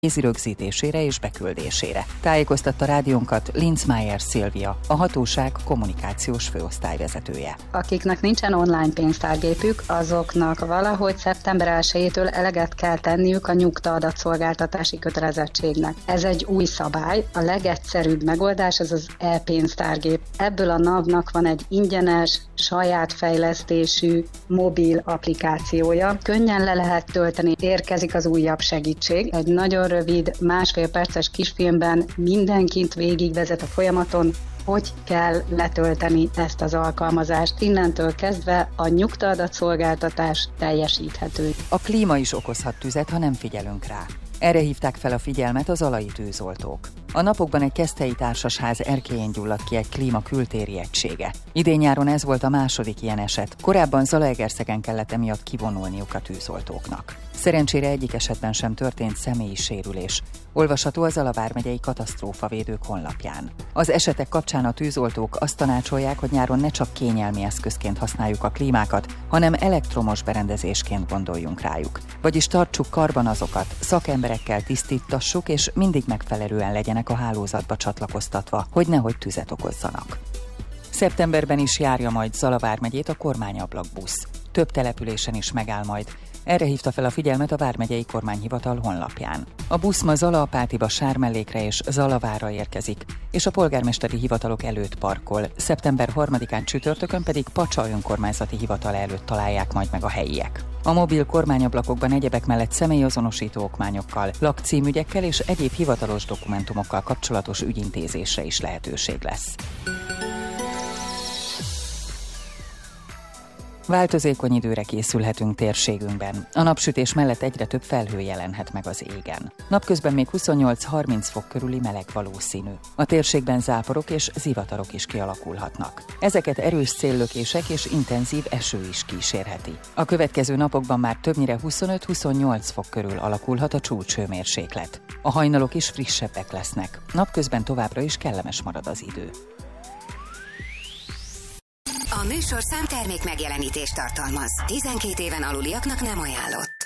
kézi rögzítésére és beküldésére. Tájékoztatta rádiónkat Linzmeier Szilvia, a hatóság kommunikációs főosztályvezetője. Akiknek nincsen online pénztárgépük, azoknak valahogy szeptember 1-től eleget kell tenniük a nyugta-adatszolgáltatási kötelezettségnek. Ez egy új szabály, a legegyszerűbb megoldás az az e-pénztárgép. Ebből a NAV-nak van egy ingyenes, saját fejlesztésű mobil applikációja. Könnyen le lehet tölteni, érkezik az újabb segítség. Egy nagyon rövid, 1,5 perces kisfilmben mindenkit végigvezet a folyamaton, hogy kell letölteni ezt az alkalmazást. Innentől kezdve a nyugta-adatszolgáltatás teljesíthető. A klíma is okozhat tüzet, ha nem figyelünk rá. Erre hívták fel a figyelmet az alai tűzoltók. A napokban egy keszthelyi társasház erkélyén gyulladt ki egy klíma kültéri egysége. Idén-nyáron ez volt a második ilyen eset. Korábban Zalaegerszegen kellett emiatt kivonulniuk a tűzoltóknak. Szerencsére egyik esetben sem történt személyi sérülés. Olvasható a Zala vármegyei katasztrófavédők honlapján. Az esetek kapcsán a tűzoltók azt tanácsolják, hogy nyáron ne csak kényelmi eszközként használjuk a klímákat, hanem elektromos berendezésként gondoljunk rájuk. Vagyis tartsuk karban azokat, szakemberekkel tisztítassuk, és mindig megfelelően legyenek a hálózatba csatlakoztatva, hogy nehogy tüzet okozzanak. Szeptemberben is járja majd Zala vármegyét a kormányablakbusz. Több településen is megáll majd. Erre hívta fel a figyelmet a vármegyei kormányhivatal honlapján. A busz ma Zalaapátiba, Sármellékre és Zalavárra érkezik, és a polgármesteri hivatalok előtt parkol. Szeptember 3-án csütörtökön pedig Pacsa önkormányzati hivatal előtt találják majd meg a helyiek. A mobil kormányablakokban egyebek mellett személyazonosító okmányokkal, lakcímügyekkel és egyéb hivatalos dokumentumokkal kapcsolatos ügyintézésre is lehetőség lesz. Változékony időre készülhetünk térségünkben. A napsütés mellett egyre több felhő jelenhet meg az égen. Napközben még 28-30 fok körüli meleg valószínű. A térségben záporok és zivatarok is kialakulhatnak. Ezeket erős széllökések és intenzív eső is kísérheti. A következő napokban már többnyire 25-28 fok körül alakulhat a csúcshőmérséklet. A hajnalok is frissebbek lesznek. Napközben továbbra is kellemes marad az idő. A műsorszám termék megjelenítést tartalmaz. 12 éven aluliaknak nem ajánlott.